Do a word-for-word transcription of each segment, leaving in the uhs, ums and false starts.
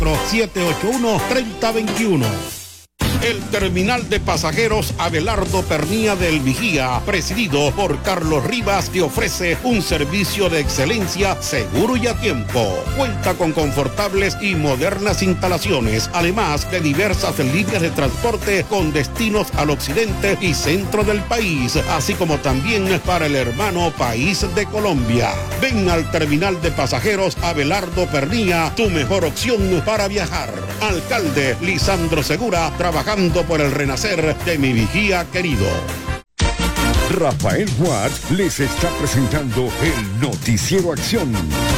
siete ocho uno, tres cero dos uno. El terminal de pasajeros Abelardo Pernía del Vigía, presidido por Carlos Rivas, te ofrece un servicio de excelencia seguro y a tiempo. Cuenta con confortables y modernas instalaciones, además de diversas líneas de transporte con destinos al occidente y centro del país, así como también para el hermano país de Colombia. Ven al terminal de pasajeros Abelardo Pernía, tu mejor opción para viajar. Alcalde Lisandro Segura, trabajando por el renacer de mi Vigía querido. Rafael Watts les está presentando el Noticiero Acción.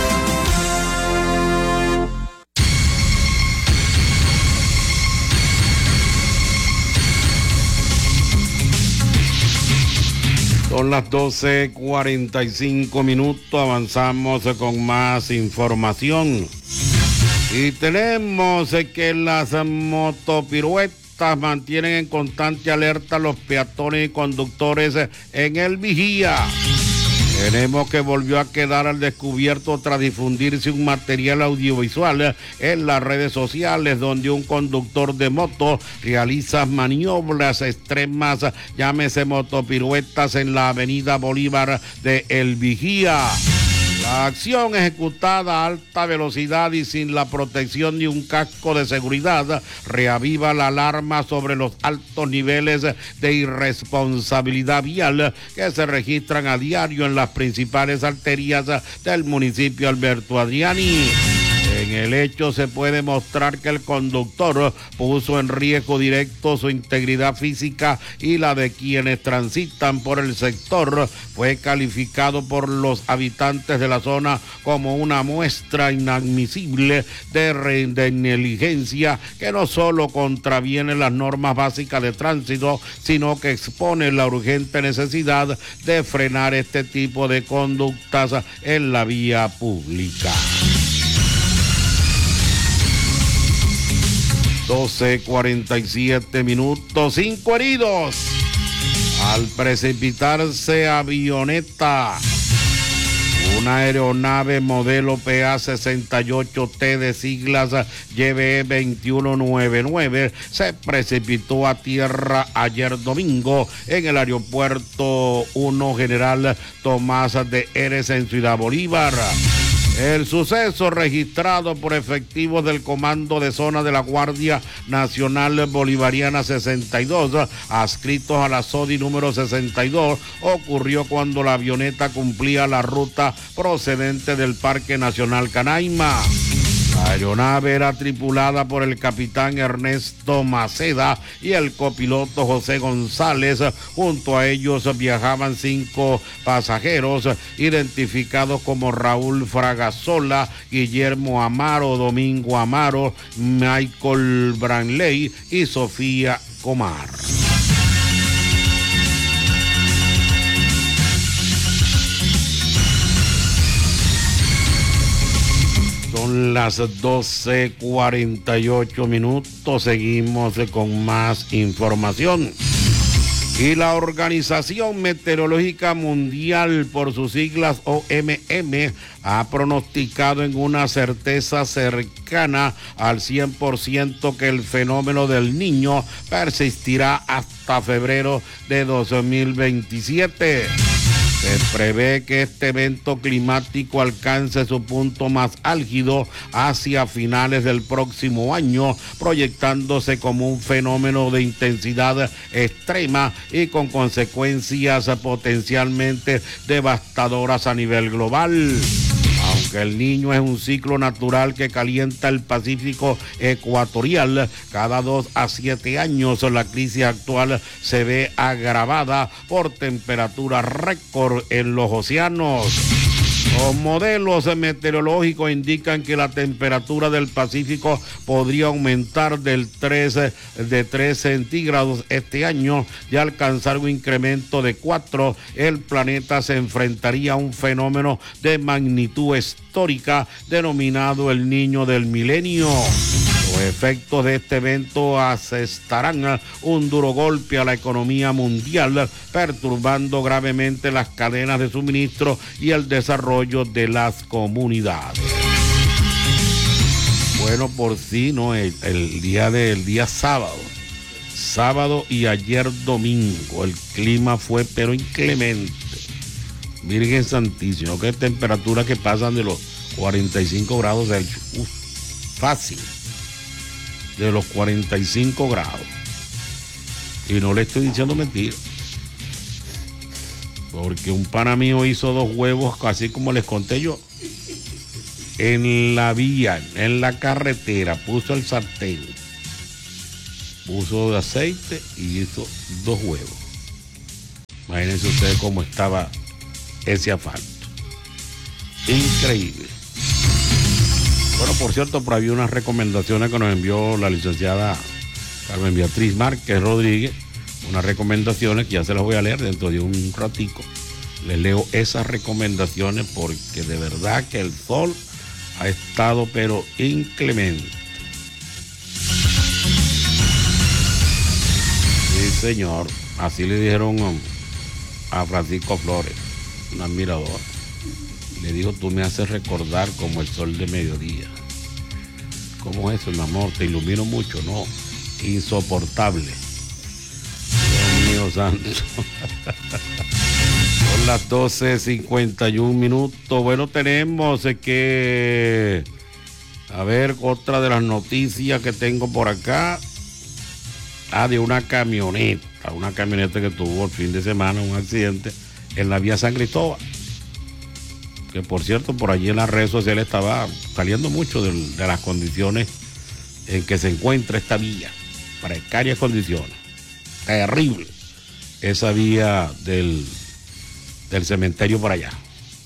Son las doce cuarenta y cinco minutos, avanzamos con más información. Y tenemos que las motopiruetas mantienen en constante alerta a los peatones y conductores en el Vigía. Tenemos que volvió a quedar al descubierto tras difundirse un material audiovisual en las redes sociales donde un conductor de moto realiza maniobras extremas, llámese motopiruetas, en la avenida Bolívar de El Vigía. La acción, ejecutada a alta velocidad y sin la protección de un casco de seguridad, reaviva la alarma sobre los altos niveles de irresponsabilidad vial que se registran a diario en las principales arterias del municipio Alberto Adriani. En el hecho se puede mostrar que el conductor puso en riesgo directo su integridad física y la de quienes transitan por el sector. Fue calificado por los habitantes de la zona como una muestra inadmisible de, re, de negligencia que no solo contraviene las normas básicas de tránsito, sino que expone la urgente necesidad de frenar este tipo de conductas en la vía pública. doce cuarenta y siete minutos, cinco heridos al precipitarse avioneta. Una aeronave modelo P A sesenta y ocho T de siglas Y B E veintiuno noventa y nueve se precipitó a tierra ayer domingo en el aeropuerto uno General Tomás de Heres en Ciudad Bolívar. El suceso, registrado por efectivos del Comando de Zona de la Guardia Nacional Bolivariana sesenta y dos, adscritos a la S O D I número sesenta y dos, ocurrió cuando la avioneta cumplía la ruta procedente del Parque Nacional Canaima. La aeronave era tripulada por el capitán Ernesto Maceda y el copiloto José González. Junto a ellos viajaban cinco pasajeros identificados como Raúl Fragasola, Guillermo Amaro, Domingo Amaro, Michael Branley y Sofía Comar. Son las doce cuarenta y ocho minutos, seguimos con más información. Y la Organización Meteorológica Mundial, por sus siglas O M M, ha pronosticado en una certeza cercana al cien por ciento que el fenómeno del Niño persistirá hasta febrero de dos mil veintisiete. Se prevé que este evento climático alcance su punto más álgido hacia finales del próximo año, proyectándose como un fenómeno de intensidad extrema y con consecuencias potencialmente devastadoras a nivel global. Aunque el Niño es un ciclo natural que calienta el Pacífico ecuatorial cada dos a siete años, la crisis actual se ve agravada por temperaturas récord en los océanos. Los modelos meteorológicos indican que la temperatura del Pacífico podría aumentar del tres, de tres centígrados este año y alcanzar un incremento de cuatro. El planeta se enfrentaría a un fenómeno de magnitud histórica denominado el Niño del Milenio. Los efectos de este evento asestarán un duro golpe a la economía mundial, perturbando gravemente las cadenas de suministro y el desarrollo de las comunidades. Bueno, por sí, ¿no? El, el día del día sábado. Sábado y ayer domingo. El clima fue pero inclemente. Virgen Santísima, qué temperaturas que pasan de los cuarenta y cinco grados Celsius. Uf, fácil. De los cuarenta y cinco grados. Y no le estoy diciendo mentira. Porque un pana mío hizo dos huevos, así como les conté yo. En la vía, en la carretera, puso el sartén. Puso de aceite y hizo dos huevos. Imagínense ustedes cómo estaba ese asfalto. Increíble. Bueno, por cierto, por ahí había unas recomendaciones que nos envió la licenciada Carmen Beatriz Márquez Rodríguez. Unas recomendaciones que ya se las voy a leer dentro de un ratico. Les leo esas recomendaciones porque de verdad que el sol ha estado pero inclemente. Sí, señor. Así le dijeron a Francisco Flores, un admirador. Le dijo, tú me haces recordar como el sol de mediodía. ¿Cómo es eso, mi amor? Te ilumino mucho, ¿no? Insoportable. Dios mío santo. Son las doce cincuenta y un minutos. Bueno, tenemos que... A ver, otra de las noticias que tengo por acá. Ah, de una camioneta. Una camioneta que tuvo el fin de semana un accidente en la vía San Cristóbal. Que por cierto, por allí en las redes sociales estaba saliendo mucho de, de las condiciones en que se encuentra esta vía. Precarias condiciones. Terrible. Esa vía del, del cementerio por allá.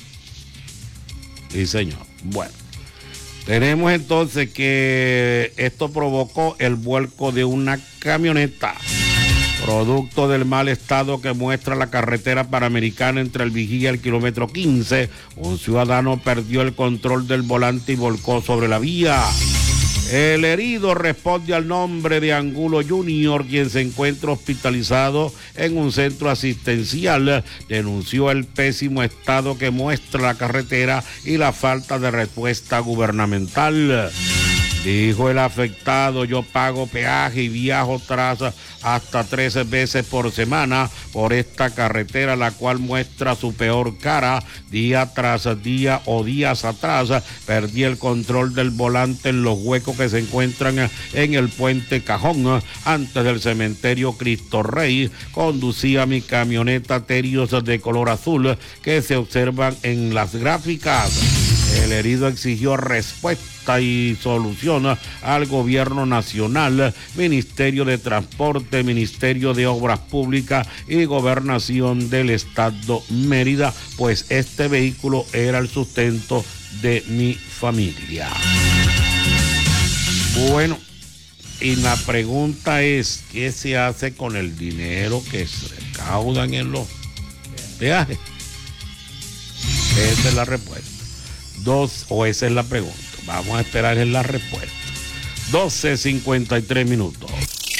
Sí, señor. Bueno. Tenemos entonces que esto provocó el vuelco de una camioneta. Producto del mal estado que muestra la carretera panamericana entre el Vigía y el kilómetro quince, un ciudadano perdió el control del volante y volcó sobre la vía. El herido responde al nombre de Angulo Junior, quien se encuentra hospitalizado en un centro asistencial. Denunció el pésimo estado que muestra la carretera y la falta de respuesta gubernamental. Dijo el afectado, yo pago peaje y viajo tras hasta trece veces por semana por esta carretera, la cual muestra su peor cara. Día tras día o días atrás perdí el control del volante en los huecos que se encuentran en el puente Cajón antes del cementerio Cristo Rey. Conducía mi camioneta Terios de color azul que se observan en las gráficas. El herido exigió respuesta y solución al gobierno nacional, Ministerio de Transporte, Ministerio de Obras Públicas y Gobernación del Estado Mérida, pues este vehículo era el sustento de mi familia. Bueno, y la pregunta es, ¿qué se hace con el dinero que se recaudan en los peajes? Esa es la respuesta. Dos, o esa es la pregunta. Vamos a esperar en la respuesta. doce cincuenta y tres minutos.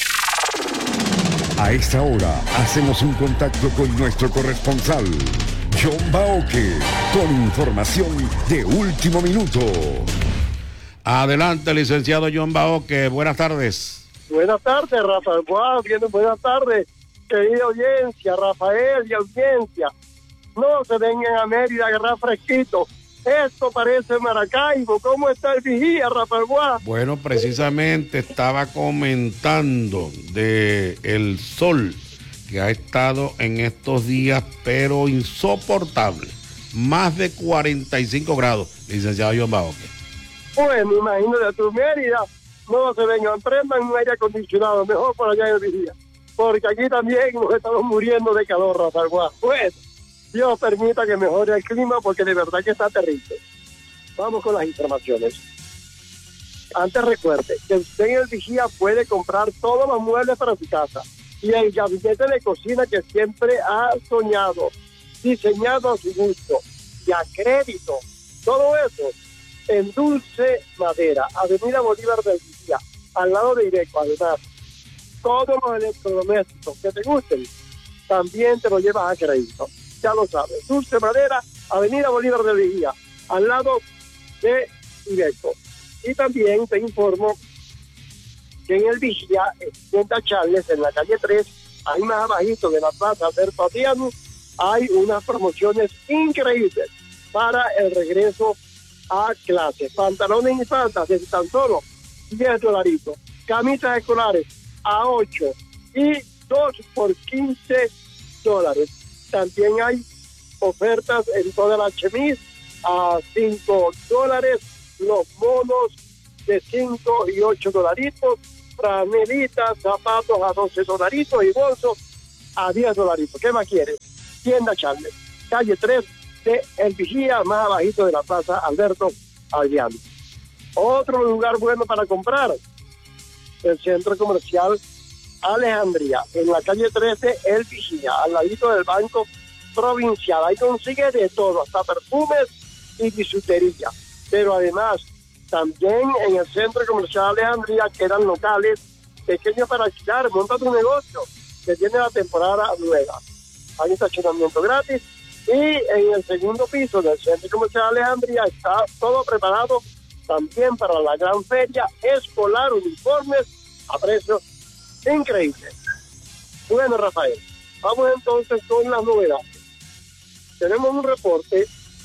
A esta hora hacemos un contacto con nuestro corresponsal, John Baoque, con información de último minuto. Adelante, licenciado John Baoque. Buenas tardes. Buenas tardes, Rafael. Wow, bien, buenas tardes, querida audiencia, Rafael y audiencia. No se vengan a Mérida a agarrar fresquito. Esto parece Maracaibo. ¿Cómo está el Vigía, Rafael Guá? Bueno, precisamente estaba comentando de el sol que ha estado en estos días, pero insoportable. Más de cuarenta y cinco grados, licenciado John Baoque. Bueno, imagínate tu Mérida. No se vengan, prendan un aire acondicionado, mejor por allá en el Vigía. Porque aquí también nos estamos muriendo de calor, Rafael Guá. Bueno, Dios permita que mejore el clima porque de verdad que está terrible. Vamos con las informaciones. Antes recuerde que usted en el Vigía puede comprar todos los muebles para su casa y el gabinete de cocina que siempre ha soñado, diseñado a su gusto y a crédito. Todo eso en Dulce Madera, Avenida Bolívar del Vigía, al lado de Ireco. Además, todos los electrodomésticos que te gusten, también te lo llevas a crédito. Ya lo sabes, Dulce Madera, Avenida Bolívar del Vigía, al lado de Ireco. Y también te informo que en el Vigía, en Tienda Charles, en la calle tres, ahí más abajito de la plaza Alberto Adriano, hay unas promociones increíbles para el regreso a clases. Pantalones y faldas de tan solo diez dolaritos. Camisas escolares a ocho y dos por quince dólares. También hay ofertas en toda la chemis a cinco dólares, los monos de cinco y ocho dolaritos, franelitas, zapatos a doce dolaritos y bolsos a diez dolaritos. ¿Qué más quieres? Tienda Charles, calle tres de El Vigía, más abajito de la plaza Alberto Adriano. Otro lugar bueno para comprar, el centro comercial Alejandría, en la calle trece El Vigía, al ladito del Banco Provincial. Ahí consigue de todo, hasta perfumes y bisutería. Pero además, también en el centro comercial Alejandría quedan locales pequeños para alquilar. Monta tu negocio, que tiene la temporada nueva. Hay estacionamiento gratis. Y en el segundo piso del centro comercial Alejandría está todo preparado también para la gran feria escolar, uniformes a precios increíbles. Bueno, Rafael, vamos entonces con las novedades. Tenemos un reporte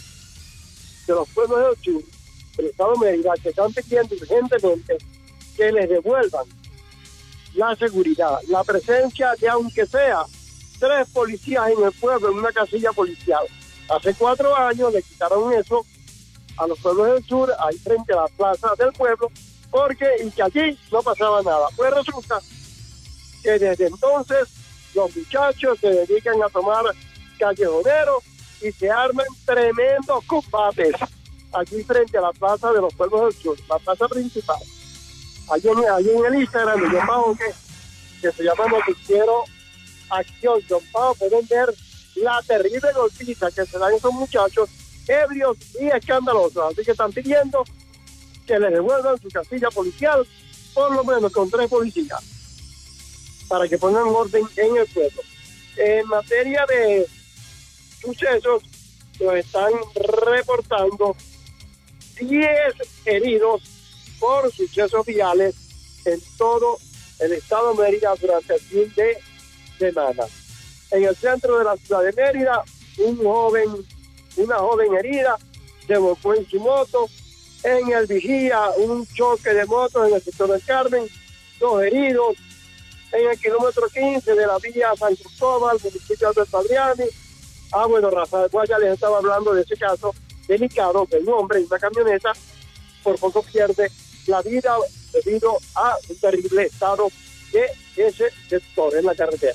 de los pueblos del sur del estado de Mérida que están pidiendo urgentemente que les devuelvan la seguridad, la presencia de, aunque sea tres policías en el pueblo, en una casilla policial. Hace cuatro años le quitaron eso a los pueblos del sur, ahí frente a la plaza del pueblo, porque y que allí no pasaba nada. Pues resulta que desde entonces los muchachos se dedican a tomar callejoneros y se arman tremendos combates aquí frente a la plaza de los pueblos del sur, la plaza principal. Allí en, allí en el Instagram de John Pao, que, que se llama Noticiero Acción John Pao, pueden ver la terrible golpiza que se dan esos muchachos ebrios y escandalosos. Así que están pidiendo que les devuelvan su casilla policial, por lo menos con tres policías, para que pongan orden en el pueblo. En materia de sucesos, nos están reportando diez heridos por sucesos viales en todo el estado de Mérida durante el fin de semana. En el centro de la ciudad de Mérida, un joven, una joven herida se volcó en su moto. En el Vigía, un choque de motos en el sector del Carmen, dos heridos. En el kilómetro quince de la vía San Cristóbal, municipio de Adriani. Ah, bueno, Rafael Guaya les estaba hablando de ese caso delicado, que un hombre en una camioneta por poco pierde la vida debido a un terrible estado de ese sector en la carretera.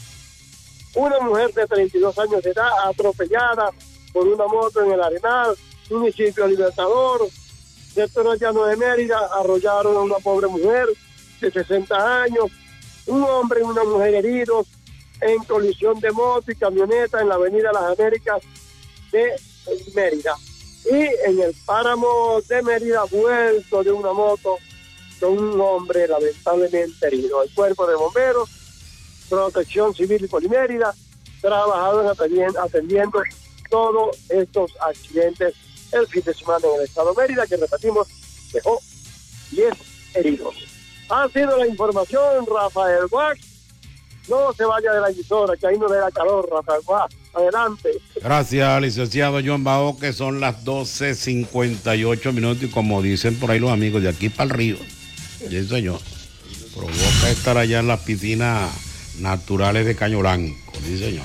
Una mujer de treinta y dos años de edad atropellada por una moto en el Arenal, municipio Libertador, sector llano de Mérida, arrollaron a una pobre mujer de sesenta años, un hombre y una mujer heridos en colisión de moto y camioneta en la avenida Las Américas de Mérida. Y en el páramo de Mérida, vuelto de una moto con un hombre lamentablemente herido. El cuerpo de bomberos, Protección Civil y Polimérida, trabajaron atendiendo, atendiendo todos estos accidentes el fin de semana en el estado de Mérida, que repetimos, dejó diez heridos. Ha sido la información, Rafael Guax. No se vaya de la emisora, que ahí no le da calor, Rafael Guax. Adelante. Gracias, licenciado John Bao, que son las doce cincuenta y ocho minutos, y como dicen por ahí los amigos, de aquí para el río. Sí, señor. Provoca estar allá en las piscinas naturales de Caño Blanco. Sí, señor.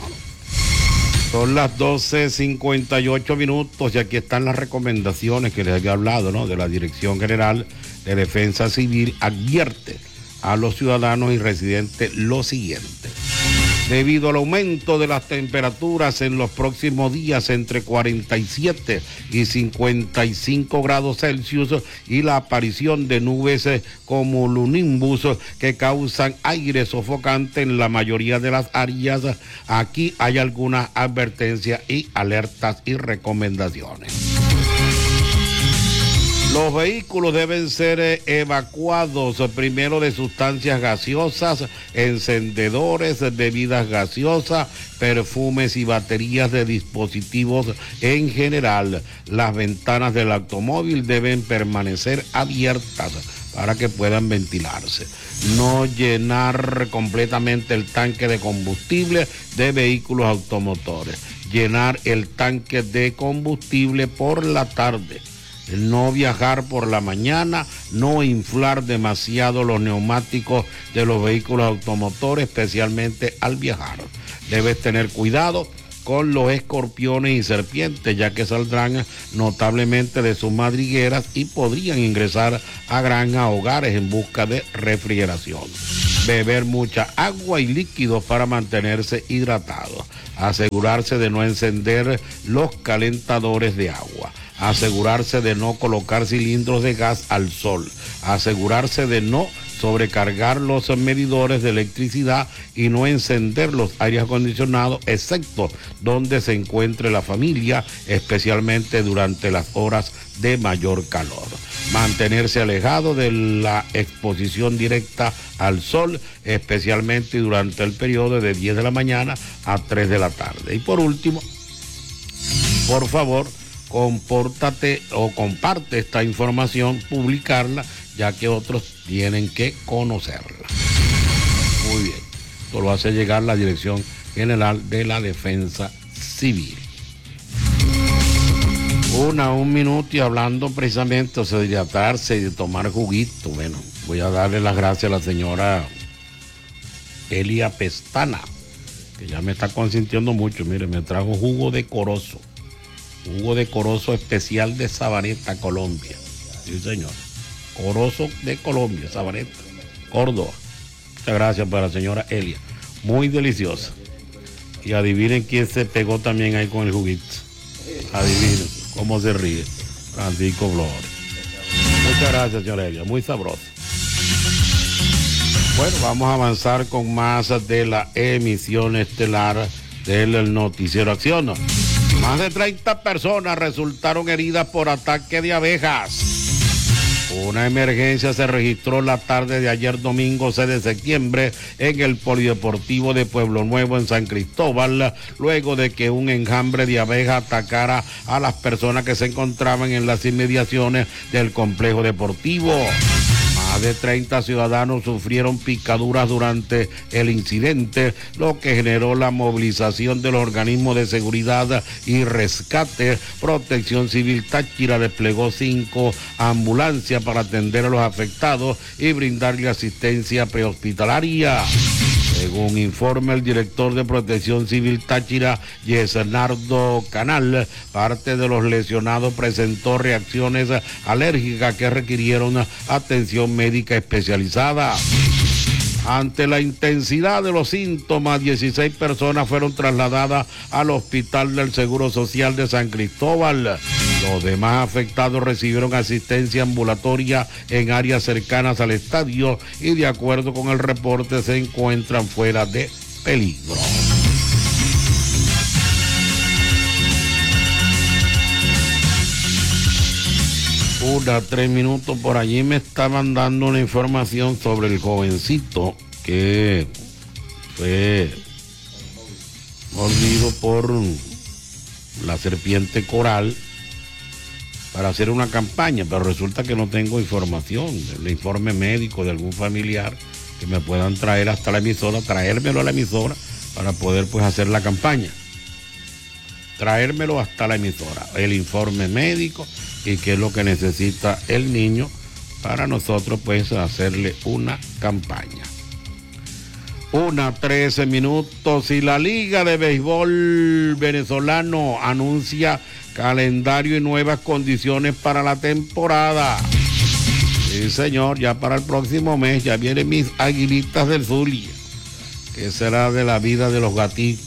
Son las doce cincuenta y ocho minutos y aquí están las recomendaciones que les había hablado, ¿no? De la Dirección General de Defensa Civil. Advierte a los ciudadanos y residentes lo siguiente. Debido al aumento de las temperaturas en los próximos días entre cuarenta y siete y cincuenta y cinco grados Celsius y la aparición de nubes como cumulonimbus que causan aire sofocante en la mayoría de las áreas, aquí hay algunas advertencias y alertas y recomendaciones. Los vehículos deben ser eh, evacuados eh, primero de sustancias gaseosas, encendedores, bebidas gaseosas, perfumes y baterías de dispositivos en general. Las ventanas del automóvil deben permanecer abiertas para que puedan ventilarse. No llenar completamente el tanque de combustible de vehículos automotores. Llenar el tanque de combustible por la tarde. No viajar por la mañana, no inflar demasiado los neumáticos de los vehículos automotores, especialmente al viajar. Debes tener cuidado con los escorpiones y serpientes, ya que saldrán notablemente de sus madrigueras y podrían ingresar a granjas, hogares en busca de refrigeración. Beber mucha agua y líquidos para mantenerse hidratado. Asegurarse de no encender los calentadores de agua. Asegurarse de no colocar cilindros de gas al sol. Asegurarse de no sobrecargar los medidores de electricidad y no encender los aires acondicionados, excepto donde se encuentre la familia, especialmente durante las horas de mayor calor. Mantenerse alejado de la exposición directa al sol, especialmente durante el periodo de diez de la mañana a tres de la tarde. Y por último, por favor, compórtate o comparte esta información, publicarla, ya que otros tienen que conocerla. Muy bien. Esto lo hace llegar la Dirección General de la Defensa Civil. Una, un minuto y hablando precisamente o sea, de hidratarse y de tomar juguito. Bueno, voy a darle las gracias a la señora Elia Pestana, que ya me está consintiendo mucho. Mire, me trajo jugo de corozo. Jugo de corozo especial de Sabaneta, Colombia. Sí, señor. Corozo de Colombia, Sabaneta, Córdoba. Muchas gracias para la señora Elia. Muy deliciosa. Y adivinen quién se pegó también ahí con el juguito. Adivinen cómo se ríe. Francisco Flores. Muchas gracias, señora Elia. Muy sabrosa. Bueno, vamos a avanzar con más de la emisión estelar del Noticiero Acción. Más de treinta personas resultaron heridas por ataque de abejas. Una emergencia se registró la tarde de ayer domingo seis de septiembre en el Polideportivo de Pueblo Nuevo en San Cristóbal, luego de que un enjambre de abejas atacara a las personas que se encontraban en las inmediaciones del complejo deportivo. Más de treinta ciudadanos sufrieron picaduras durante el incidente, lo que generó la movilización de los organismos de seguridad y rescate. Protección Civil Táchira desplegó cinco ambulancias para atender a los afectados y brindarle asistencia prehospitalaria. Según informa el director de Protección Civil Táchira, Yesnardo Canal, parte de los lesionados presentó reacciones alérgicas que requirieron atención médica especializada. Ante la intensidad de los síntomas, dieciséis personas fueron trasladadas al Hospital del Seguro Social de San Cristóbal. Los demás afectados recibieron asistencia ambulatoria en áreas cercanas al estadio y, de acuerdo con el reporte, se encuentran fuera de peligro. Una, tres minutos por allí me estaban dando una información sobre el jovencito que fue mordido por la serpiente coral para hacer una campaña, pero resulta que no tengo información, el informe médico de algún familiar que me puedan traer hasta la emisora, traérmelo a la emisora para poder pues hacer la campaña. Traérmelo hasta la emisora, el informe médico y qué es lo que necesita el niño para nosotros pues hacerle una campaña. Una, trece minutos y la Liga de Béisbol Venezolano anuncia calendario y nuevas condiciones para la temporada. Sí, señor, ya para el próximo mes ya vienen mis Águilitas del Zulia. ¿Qué será de la vida de los gaticos?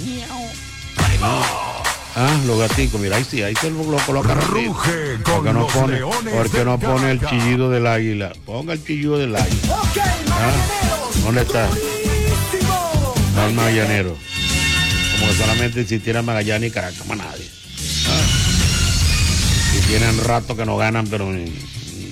Ah, los gaticos, mira, ahí sí, ahí se lo, lo colocan. Ruge con porque no los pone, Leones porque de no pone el Caracas. chillido del águila. Ponga el chillido del águila. ¿Ah? ¿Dónde está? No, el Magallanero. Como que solamente existiera Magallanes y Caracas, más nadie. ¿Ah? Y tienen rato que no ganan, pero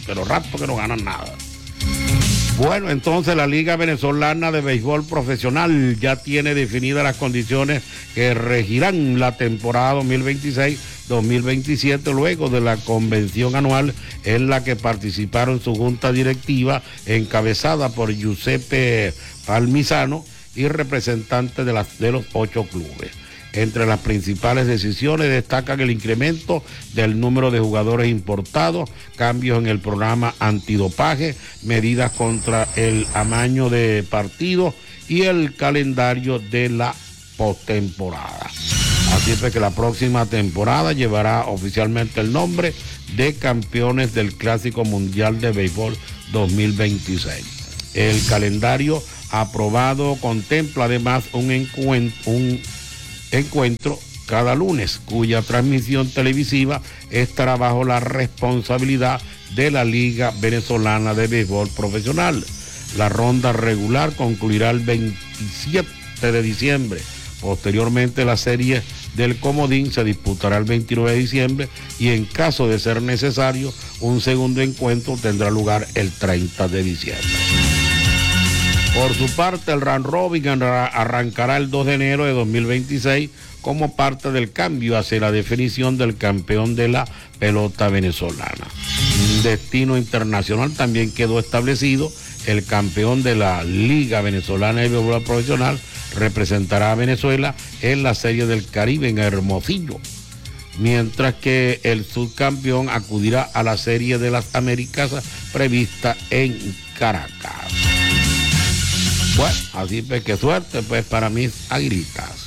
pero rato que no ganan nada. Bueno, entonces la Liga Venezolana de Béisbol Profesional ya tiene definidas las condiciones que regirán la temporada dos mil veintiséis dos mil veintisiete luego de la convención anual en la que participaron su junta directiva encabezada por Giuseppe Palmisano y representantes de, las, de los ocho clubes. Entre las principales decisiones destacan el incremento del número de jugadores importados, cambios en el programa antidopaje, medidas contra el amaño de partidos y el calendario de la postemporada. Así es que la próxima temporada llevará oficialmente el nombre de Campeones del Clásico Mundial de Béisbol dos mil veintiséis. El calendario aprobado contempla además un encuentro, un encuentro cada lunes, cuya transmisión televisiva estará bajo la responsabilidad de la Liga Venezolana de Béisbol Profesional. La ronda regular concluirá el veintisiete de diciembre. Posteriormente, la serie del comodín se disputará el veintinueve de diciembre y en caso de ser necesario, un segundo encuentro tendrá lugar el treinta de diciembre. Por su parte, el round robin arrancará el dos de enero de dos mil veintiséis como parte del cambio hacia la definición del campeón de la pelota venezolana. Un destino internacional también quedó establecido. El campeón de la Liga Venezolana de Béisbol Profesional representará a Venezuela en la Serie del Caribe en Hermosillo, mientras que el subcampeón acudirá a la Serie de las Américas prevista en Caracas. Bueno, así pues que suerte pues para mis aguilitas.